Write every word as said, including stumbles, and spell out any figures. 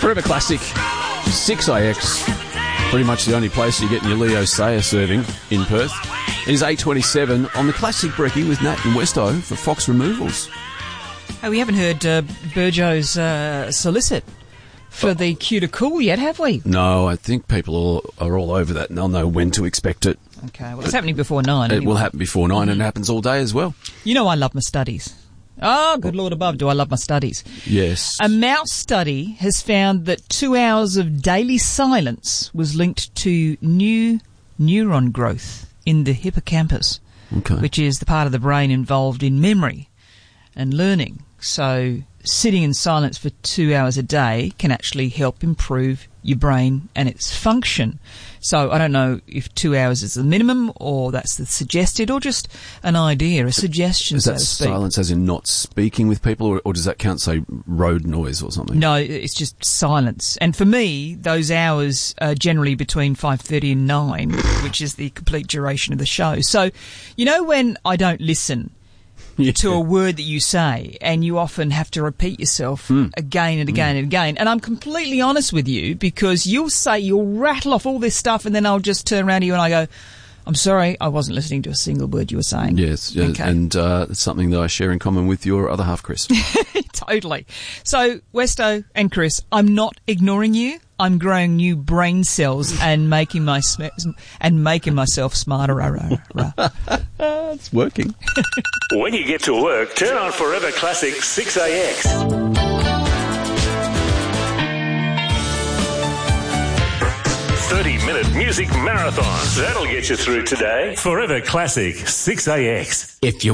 Forever Classic, six A X. Pretty much the only place you're getting your Leo Sayer serving in Perth. It is eight twenty-seven on the Classic Brekkie with Nat and Westo for Fox Removals. Oh, we haven't heard uh, Burjo's uh, solicit for the Q to Cool yet, have we? No, I think people all, are all over that and they'll know when to expect it. Okay, well, it's happening before nine. It anyway. will happen before nine and it happens all day as well. You know I love my studies. Oh, good Lord above, do I love my studies. Yes. A mouse study has found that two hours of daily silence was linked to new neuron growth in the hippocampus, Okay. which is the part of the brain involved in memory and learning. So sitting in silence for two hours a day can actually help improve your brain and its function. So I don't know if two hours is the minimum or that's the suggested or just an idea, a suggestion, Is so that to speak. silence as in not speaking with people, or, or does that count, say, road noise or something? No, it's just silence. And for me, those hours are generally between five thirty and nine, which is the complete duration of the show. So, you know when I don't listen Yeah. to a word that you say and you often have to repeat yourself Mm. again and again mm. and again. And I'm completely honest with you because you'll say, you'll rattle off all this stuff and then I'll just turn around to you and I go, I'm sorry, I wasn't listening to a single word you were saying. Yes, yeah, Okay. and uh, it's something that I share in common with your other half, Chris. Totally. So, Westo and Chris, I'm not ignoring you. I'm growing new brain cells and making my sm- and making myself smarter. uh, it's working. When you get to work, turn on Forever Classic six A X. thirty-minute music marathon. That'll get you through today. Forever Classic six A X. If you